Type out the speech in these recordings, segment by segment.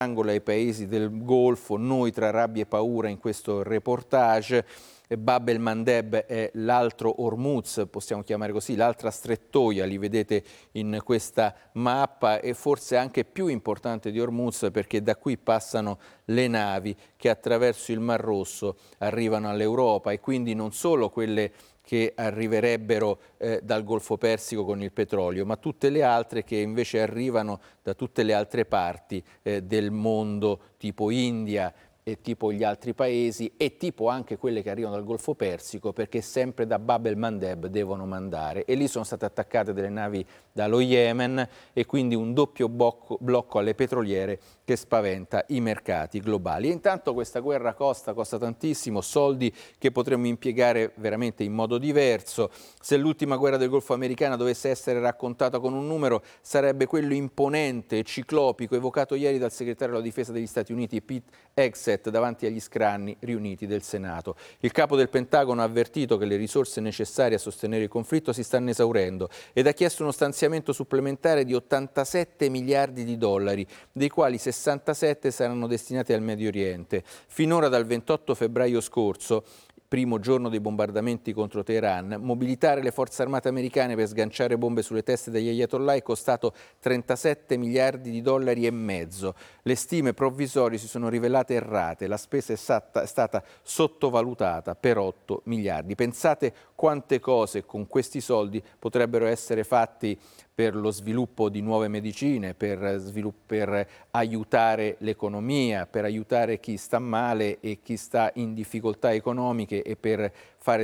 ai paesi del Golfo, noi tra rabbia e paura in questo reportage. Bab el-Mandeb è l'altro Hormuz, possiamo chiamare così, l'altra strettoia, li vedete in questa mappa, e forse anche più importante di Hormuz perché da qui passano le navi che attraverso il Mar Rosso arrivano all'Europa, e quindi non solo quelle che arriverebbero dal Golfo Persico con il petrolio, ma tutte le altre che invece arrivano da tutte le altre parti del mondo, tipo India e tipo gli altri paesi, e tipo anche quelle che arrivano dal Golfo Persico, perché sempre da Bab el-Mandeb devono mandare, e lì sono state attaccate delle navi dallo Yemen, e quindi un doppio blocco alle petroliere che spaventa i mercati globali. E intanto questa guerra costa tantissimo, soldi che potremmo impiegare veramente in modo diverso. Se l'ultima guerra del Golfo americana dovesse essere raccontata con un numero, sarebbe quello imponente e ciclopico evocato ieri dal segretario della difesa degli Stati Uniti Pete Hegseth davanti agli scranni riuniti del Senato. Il capo del Pentagono ha avvertito che le risorse necessarie a sostenere il conflitto si stanno esaurendo ed ha chiesto uno stanziamento supplementare di 87 miliardi di dollari, dei quali 67 saranno destinati al Medio Oriente. Finora, dal 28 febbraio scorso, primo giorno dei bombardamenti contro Teheran, mobilitare le forze armate americane per sganciare bombe sulle teste degli ayatollah è costato 37 miliardi di dollari e mezzo. Le stime provvisorie si sono rivelate errate, la spesa è stata sottovalutata per 8 miliardi. Pensate quante cose con questi soldi potrebbero essere fatti per lo sviluppo di nuove medicine, per aiutare l'economia, per aiutare chi sta male e chi sta in difficoltà economiche, e per far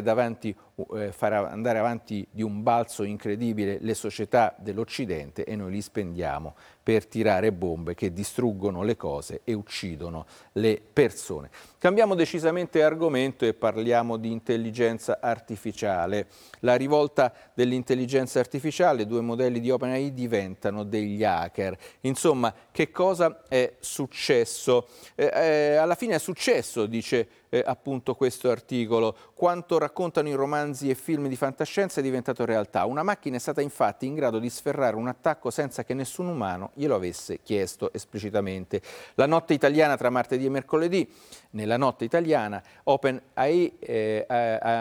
andare avanti di un balzo incredibile le società dell'Occidente, e noi li spendiamo per tirare bombe che distruggono le cose e uccidono le persone. Cambiamo decisamente argomento e parliamo di intelligenza artificiale. La rivolta dell'intelligenza artificiale, 2 modelli di OpenAI diventano degli hacker. Insomma, che cosa è successo? Alla fine è successo, dice appunto questo articolo. Quanto raccontano i romanzi e film di fantascienza è diventato realtà. Una macchina è stata infatti in grado di sferrare un attacco senza che nessun umano glielo avesse chiesto esplicitamente. La notte italiana tra martedì e mercoledì, nella notte italiana, OpenAI ha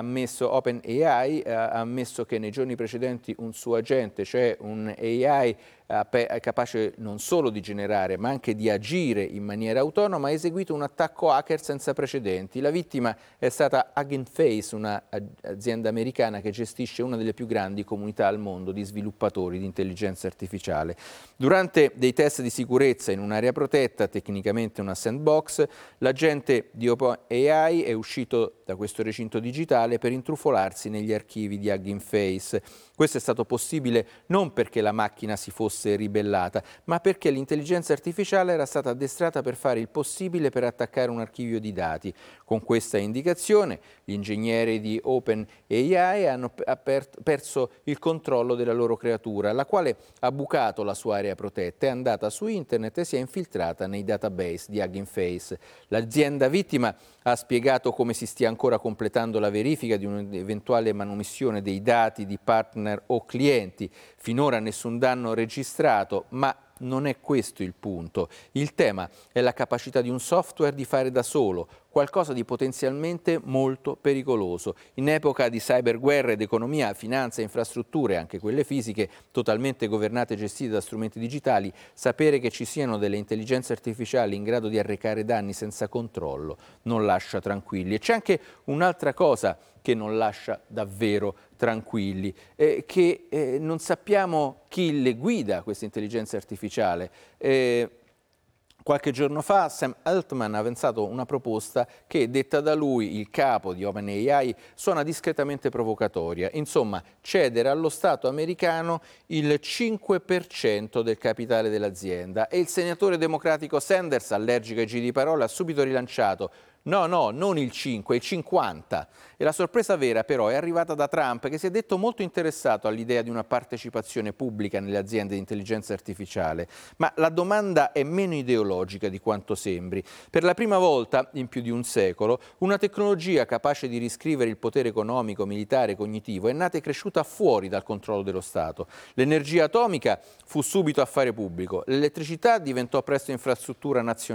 ammesso che nei giorni precedenti un suo agente, cioè un AI capace non solo di generare ma anche di agire in maniera autonoma, ha eseguito un attacco hacker senza precedenti. La vittima è stata Hugging Face, un'azienda americana che gestisce una delle più grandi comunità al mondo di sviluppatori di intelligenza artificiale. Durante dei test di sicurezza in un'area protetta, tecnicamente una sandbox, l'agente di OpenAI è uscito da questo recinto digitale per intrufolarsi negli archivi di Hugging Face. Questo è stato possibile non perché la macchina si fosse ribellata, ma perché l'intelligenza artificiale era stata addestrata per fare il possibile per attaccare un archivio di dati. Con questa indicazione, gli ingegneri di OpenAI hanno perso il controllo della loro creatura, la quale ha bucato la sua area protetta, è andata su internet e si è infiltrata nei database di Hugging Face. L'azienda vittima ha spiegato come si stia ancora completando la verifica di un'eventuale manomissione dei dati di partner o clienti. Finora nessun danno registrato, ma non è questo il punto. Il tema è la capacità di un software di fare da solo qualcosa di potenzialmente molto pericoloso. In epoca di cyberguerre ed economia, finanza e infrastrutture, anche quelle fisiche, totalmente governate e gestite da strumenti digitali, sapere che ci siano delle intelligenze artificiali in grado di arrecare danni senza controllo non lascia tranquilli. E c'è anche un'altra cosa che non lascia davvero tranquilli, che non sappiamo chi le guida, questa intelligenza artificiale. Qualche giorno fa Sam Altman ha avanzato una proposta che, detta da lui, il capo di OpenAI, suona discretamente provocatoria. Insomma, cedere allo Stato americano il 5% del capitale dell'azienda. E il senatore democratico Sanders, allergico ai giri di parole, ha subito rilanciato: No, no, non il 5, il 50. E la sorpresa vera però è arrivata da Trump, che si è detto molto interessato all'idea di una partecipazione pubblica nelle aziende di intelligenza artificiale. Ma la domanda è meno ideologica di quanto sembri. Per la prima volta, in più di un secolo, una tecnologia capace di riscrivere il potere economico, militare, cognitivo è nata e cresciuta fuori dal controllo dello Stato. L'energia atomica fu subito affare pubblico, l'elettricità diventò presto infrastruttura nazionale.